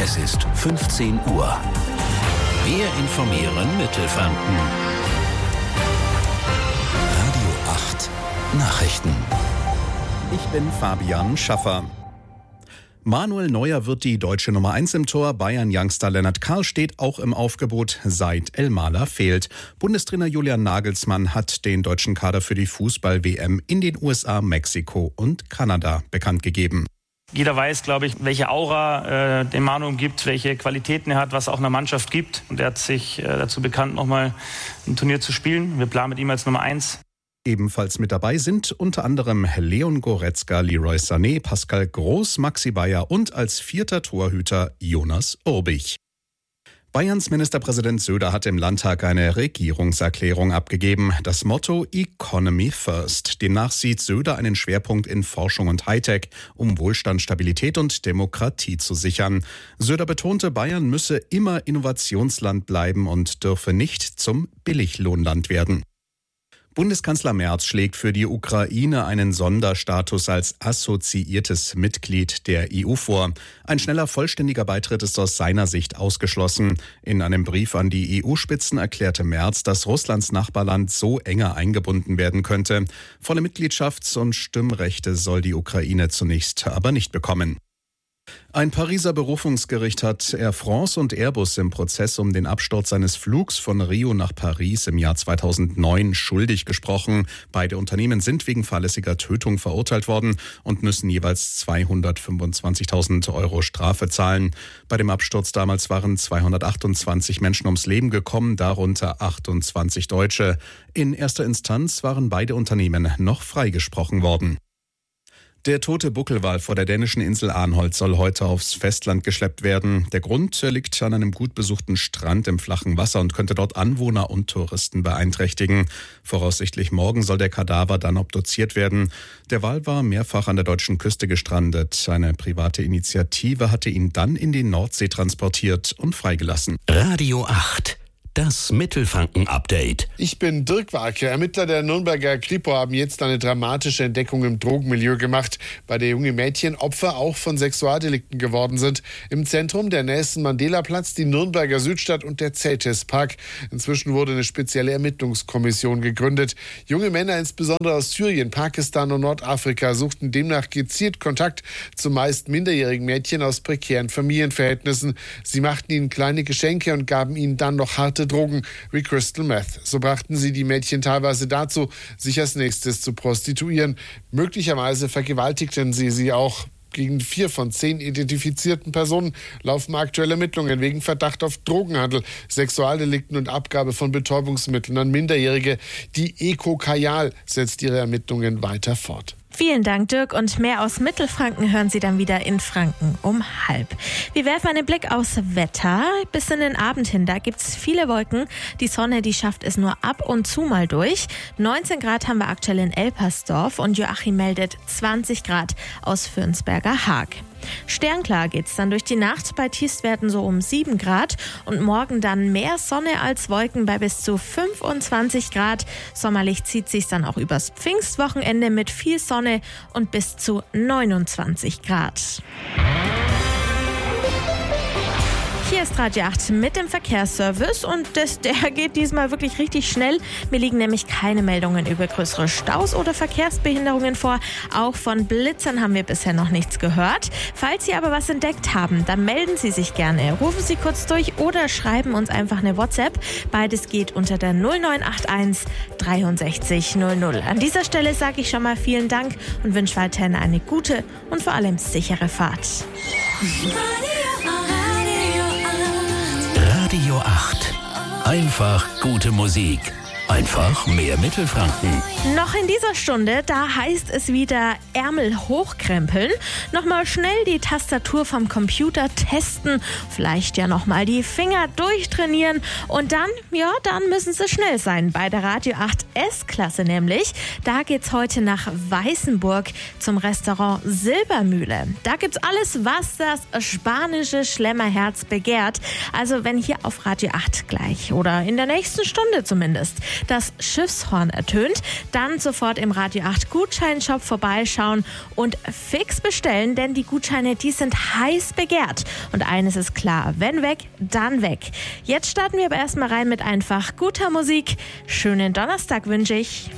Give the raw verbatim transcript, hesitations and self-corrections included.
Es ist fünfzehn Uhr. Wir informieren Mittelfranken. Radio acht Nachrichten. Ich bin Fabian Schaffer. Manuel Neuer wird die deutsche Nummer eins im Tor. Bayern-Youngster Lennart Karl steht auch im Aufgebot, seit Elmaler fehlt. Bundestrainer Julian Nagelsmann hat den deutschen Kader für die Fußball-W M in den U S A, Mexiko und Kanada bekannt gegeben. Jeder weiß, glaube ich, welche Aura äh, den Manu gibt, welche Qualitäten er hat, was er auch einer Mannschaft gibt. Und er hat sich äh, dazu bekannt, nochmal ein Turnier zu spielen. Wir planen mit ihm als Nummer eins. Ebenfalls mit dabei sind unter anderem Leon Goretzka, Leroy Sané, Pascal Groß, Maxi Bayer und als vierter Torhüter Jonas Urbich. Bayerns Ministerpräsident Söder hat im Landtag eine Regierungserklärung abgegeben. Das Motto Economy First. Demnach sieht Söder einen Schwerpunkt in Forschung und Hightech, um Wohlstand, Stabilität und Demokratie zu sichern. Söder betonte, Bayern müsse immer Innovationsland bleiben und dürfe nicht zum Billiglohnland werden. Bundeskanzler Merz schlägt für die Ukraine einen Sonderstatus als assoziiertes Mitglied der E U vor. Ein schneller vollständiger Beitritt ist aus seiner Sicht ausgeschlossen. In einem Brief an die E U-Spitzen erklärte Merz, dass Russlands Nachbarland so enger eingebunden werden könnte. Volle Mitgliedschafts- und Stimmrechte soll die Ukraine zunächst aber nicht bekommen. Ein Pariser Berufungsgericht hat Air France und Airbus im Prozess um den Absturz seines Flugs von Rio nach Paris im Jahr zweitausendneun schuldig gesprochen. Beide Unternehmen sind wegen fahrlässiger Tötung verurteilt worden und müssen jeweils zweihundertfünfundzwanzigtausend Euro Strafe zahlen. Bei dem Absturz damals waren zweihundertachtundzwanzig Menschen ums Leben gekommen, darunter achtundzwanzig Deutsche. In erster Instanz waren beide Unternehmen noch freigesprochen worden. Der tote Buckelwal vor der dänischen Insel Arnholt soll heute aufs Festland geschleppt werden. Der Grund liegt an einem gut besuchten Strand im flachen Wasser und könnte dort Anwohner und Touristen beeinträchtigen. Voraussichtlich morgen soll der Kadaver dann obduziert werden. Der Wal war mehrfach an der deutschen Küste gestrandet. Eine private Initiative hatte ihn dann in die Nordsee transportiert und freigelassen. Radio acht. Das Mittelfranken-Update. Ich bin Dirk Warke. Ermittler der Nürnberger Kripo haben jetzt eine dramatische Entdeckung im Drogenmilieu gemacht, bei der junge Mädchen Opfer auch von Sexualdelikten geworden sind. Im Zentrum der Nelson Mandela-Platz, die Nürnberger Südstadt und der Zeltes-Park. Inzwischen wurde eine spezielle Ermittlungskommission gegründet. Junge Männer, insbesondere aus Syrien, Pakistan und Nordafrika, suchten demnach gezielt Kontakt zu meist minderjährigen Mädchen aus prekären Familienverhältnissen. Sie machten ihnen kleine Geschenke und gaben ihnen dann noch harte Drogen wie Crystal Meth. So brachten sie die Mädchen teilweise dazu, sich als nächstes zu prostituieren. Möglicherweise vergewaltigten sie sie auch. Gegen vier von zehn identifizierten Personen laufen aktuelle Ermittlungen wegen Verdacht auf Drogenhandel, Sexualdelikten und Abgabe von Betäubungsmitteln an Minderjährige. Die Eco Kajal setzt ihre Ermittlungen weiter fort. Vielen Dank, Dirk. Und mehr aus Mittelfranken hören Sie dann wieder in Franken um halb. Wir werfen einen Blick aufs Wetter. Bis in den Abend hin, da gibt's viele Wolken. Die Sonne, die schafft es nur ab und zu mal durch. neunzehn Grad haben wir aktuell in Elpersdorf und Joachim meldet zwanzig Grad aus Fürnsberger Haag. Sternklar geht's dann durch die Nacht, bei Tiefstwerten so um sieben Grad und morgen dann mehr Sonne als Wolken bei bis zu fünfundzwanzig Grad. Sommerlich zieht sich's dann auch übers Pfingstwochenende mit viel Sonne und bis zu neunundzwanzig Grad. Hier ist Radio acht mit dem Verkehrsservice und das, der geht diesmal wirklich richtig schnell. Mir liegen nämlich keine Meldungen über größere Staus oder Verkehrsbehinderungen vor. Auch von Blitzern haben wir bisher noch nichts gehört. Falls Sie aber was entdeckt haben, dann melden Sie sich gerne. Rufen Sie kurz durch oder schreiben uns einfach eine WhatsApp. Beides geht unter der null neun acht eins dreiundsechzig null null. An dieser Stelle sage ich schon mal vielen Dank und wünsche weiterhin eine gute und vor allem sichere Fahrt. Radio acht. Einfach gute Musik. Einfach mehr Mittelfranken. Noch in dieser Stunde, da heißt es wieder Ärmel hochkrempeln, nochmal schnell die Tastatur vom Computer testen, vielleicht ja nochmal die Finger durchtrainieren und dann, ja, dann müssen sie schnell sein bei der Radio acht S-Klasse nämlich. Da geht's heute nach Weißenburg zum Restaurant Silbermühle. Da gibt's alles, was das spanische Schlemmerherz begehrt. Also wenn hier auf Radio acht gleich oder in der nächsten Stunde zumindest das Schiffshorn ertönt. Dann sofort im Radio acht Gutscheinshop vorbeischauen und fix bestellen, denn die Gutscheine, die sind heiß begehrt. Und eines ist klar, wenn weg, dann weg. Jetzt starten wir aber erstmal rein mit einfach guter Musik. Schönen Donnerstag wünsche ich.